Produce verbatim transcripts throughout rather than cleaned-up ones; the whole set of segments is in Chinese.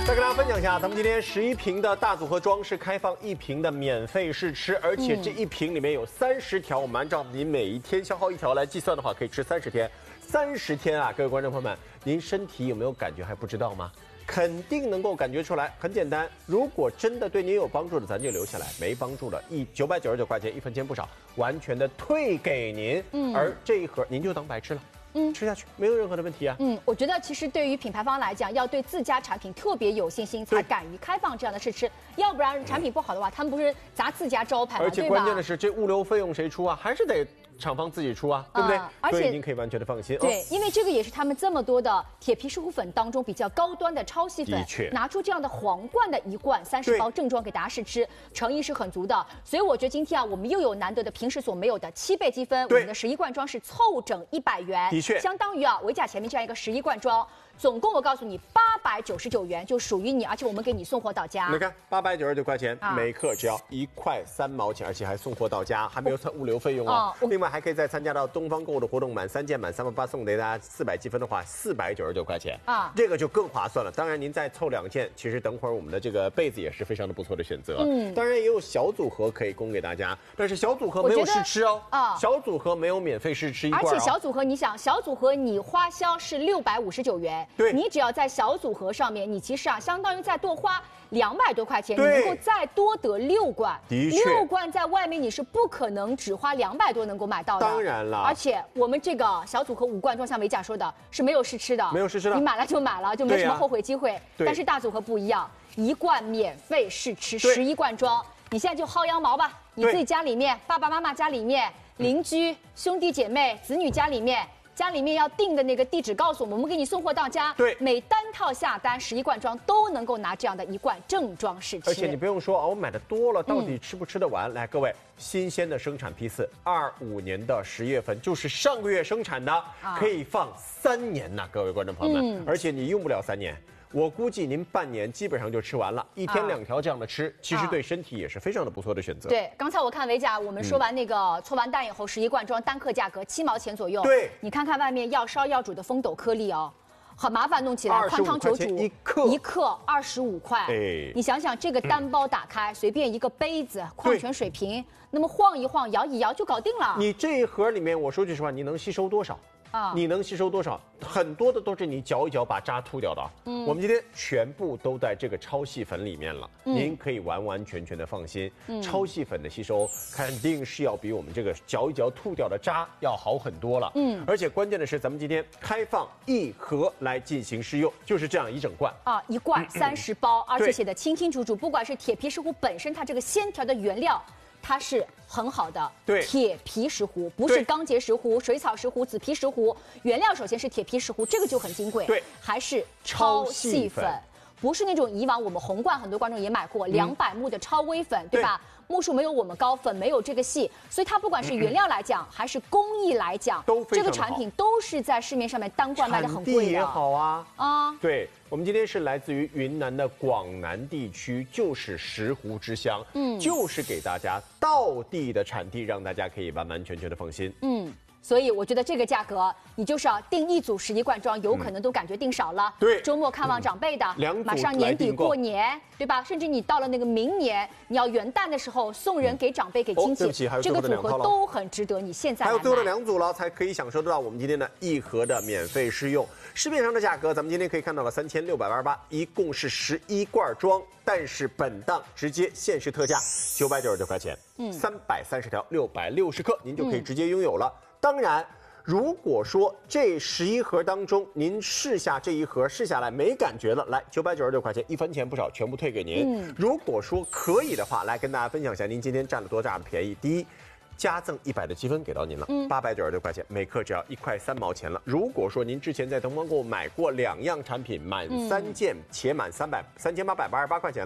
再跟大家分享一下，咱们今天十一瓶的大组合装是开放一瓶的免费试吃，而且这一瓶里面有三十条，我们按照您每一天消耗一条来计算的话，可以吃三十天。三十天啊，各位观众朋友们，您身体有没有感觉还不知道吗？肯定能够感觉出来，很简单。如果真的对您有帮助的，咱就留下来；没帮助的，一九百九十九块钱，一分钱不少，完全的退给您。嗯，而这一盒您就当白吃了。嗯，吃下去没有任何的问题啊。 嗯，我觉得其实对于品牌方来讲，要对自家产品特别有信心，才敢于开放这样的试吃。要不然产品不好的话，他们不是砸自家招牌吗？ 而且关键的是，这物流费用谁出啊？还是得厂方自己出啊，对不对？ 嗯、而且所以您可以完全的放心。 对，哦、因为这个也是他们这么多的铁皮石斛粉当中比较高端的超细粉， 的确拿出这样的皇冠的一罐三十包正装给大家试吃，诚意是很足的。所以我觉得今天啊，我们又有难得的平时所没有的七倍积分，我们的十一罐装是凑整一百元， 的确， 相当于啊。尾甲前面这样一个十一罐装，总共我告诉你八百九十九元就属于你，而且我们给你送货到家。 你看，八百九十九块钱，啊、每克只要一块三毛钱，而且还送货到家，还没有算物流费用哦。哦另外还可以再参加到东方购物的活动，满三件满三万八送给大家四百积分的话，四百九十九块钱啊，这个就更划算了。当然您再凑两件，其实等会儿我们的这个被子也是非常的不错的选择。嗯，当然也有小组合可以供给大家，但是小组合没有试吃哦。啊，小组合没有免费试吃一罐、哦。 而且小组合，你想，小组合你花销是六百五十九元， 对， 你只要在小组合上面，你其实啊，相当于再多花两百多块钱，你能够再多得六罐。 的确， 六罐在外面你是不可能只花两百多能够买到的。 当然了， 而且我们这个小组合五罐装，像维甲说的，是没有试吃的， 没有试吃的， 你买了就买了，就没什么后悔机会。但是大组合不一样，一罐免费试吃，十一罐装，你现在就薅羊毛吧，你自己家里面，爸爸妈妈家里面，邻居、兄弟姐妹、子女家里面。家里面要订的那个地址告诉我们，我们给你送货到家。 对， 每单套下单十一罐装都能够拿这样的一罐正装试吃。 而且你不用说哦，我买的多了，到底吃不吃得完？嗯、来，各位，新鲜的生产批次，二五年的十月份，就是上个月生产的，啊、可以放三年呐，各位观众朋友们。嗯、而且你用不了三年。我估计您半年基本上就吃完了，一天两条这样的吃，啊、其实对身体也是非常的不错的选择。 对，刚才我看维甲，我们说完那个搓完蛋以后，十一罐装单克价格七毛钱左右。 对， 你看看外面要烧要煮的风斗颗粒哦，很麻烦弄起来，宽汤久煮， 一克一克二十五块。 哎， 你想想这个单包打开，嗯、随便一个杯子、矿泉水瓶，那么晃一晃、摇一摇就搞定了。 你这一盒里面，我说句实话，你能吸收多少？啊，你能吸收多少？很多的都是你搅一搅把渣吐掉的。嗯，我们今天全部都在这个超细粉里面了，嗯、您可以完完全全的放心。嗯，超细粉的吸收肯定是要比我们这个搅一搅吐掉的渣要好很多了。嗯，而且关键的是，咱们今天开放一盒来进行试用，就是这样一整罐啊，一罐三十包，而且写的清清楚楚，不管是铁皮石斛本身它这个线条的原料。它是很好的， 对， 铁皮石斛不是钢结石斛、水草石斛、紫皮石斛，原料首先是铁皮石斛，这个就很金贵， 对， 还是超细粉，不是那种以往我们红罐很多观众也买过两百目的超微粉，对吧？目数没有我们高，粉没有这个细，所以它不管是原料来讲，嗯、还是工艺来讲， 都非常好， 这个产品都是在市面上面单罐卖的很贵的。 产地也好啊， 啊， 对。我们今天是来自于云南的广南地区，就是石斛之乡，嗯，就是给大家道地的产地，让大家可以完完全全的放心， 嗯。所以我觉得这个价格，你就是要订一组十一罐装，有可能都感觉订少了。 对， 周末看望长辈的， 嗯、 马上年底过年，对吧？甚至你到了那个明年，你要元旦的时候送人给长辈、给亲戚， 哦、 这个组合都很值得你现在来买。 还有最后的两组了，才可以享受得到我们今天的一盒的免费试用。市面上的价格，咱们今天可以看到了三千六百八十八，一共是十一罐装，但是本档直接限时特价九百九十九块钱，嗯，三百三十条，六百六十克，您就可以直接拥有了。嗯当然，如果说这十一盒当中，您试下这一盒试下来没感觉了，来九百九十九块钱，一分钱不少，全部退给您。嗯、如果说可以的话，来跟大家分享一下，您今天占了多大的便宜？第一，加赠一百的积分给到您了，八百九十六块钱，每克只要一块三毛钱了。如果说您之前在东方购买过两样产品，满三件且满三百三千八百八十八块钱了。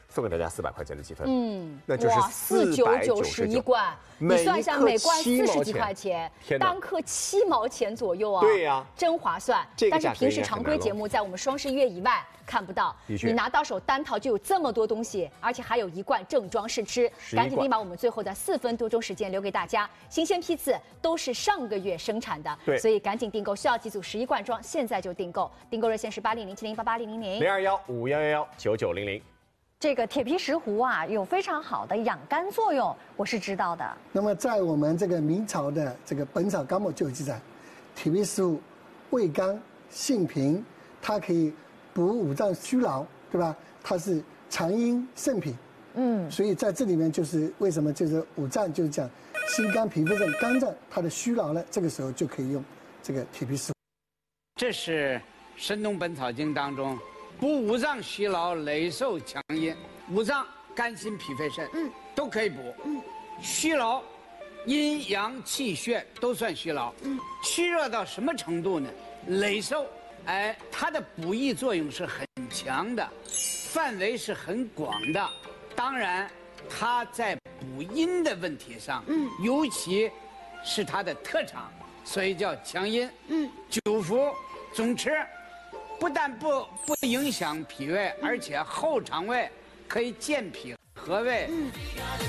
送给大家四百块钱的积分， 嗯， 那就是四九九十一罐，你算一下，每罐四十几块钱，单克七毛钱左右啊， 对呀， 真划算。但是平时常规节目在我们双十月以外看不到，你拿到手单套就有这么多东西，而且还有一罐正装试吃，赶紧地把我们最后的四分多钟时间留给大家，新鲜批次都是上个月生产的， 对， 所以赶紧订购，需要几组十一罐装，现在就订购，订购热线是八零零七零八八零零零零二幺五幺幺幺九九零零。 这个铁皮石斛啊，有非常好的养肝作用，我是知道的。 那么在我们这个明朝的这个《本草纲目》就有记载，铁皮石斛味甘性平，它可以补五脏虚劳，对吧？它是强阴肾脾，嗯，所以在这里面就是为什么就是五脏就是讲心肝脾肺肾肝脏它的虚劳呢，这个时候就可以用这个铁皮石斛。 这是《神农本草经》当中。补五脏虚劳，累寿强阴。五脏肝心脾肺肾，嗯，都可以补。嗯，虚劳，阴阳气血都算虚劳。嗯，虚弱到什么程度呢？累寿，哎，它的补益作用是很强的，范围是很广的。当然，它在补阴的问题上，嗯，尤其是它的特长，所以叫强阴。嗯，久服总吃。不但不不影响脾胃，而且后肠胃可以健脾和胃。嗯